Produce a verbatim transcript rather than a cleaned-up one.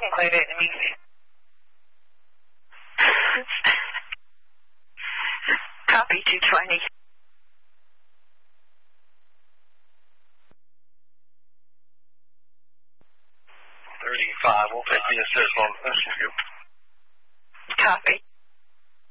can play that in the music. Copy two twenty. thirty-five, we'll take the assist on this. Copy.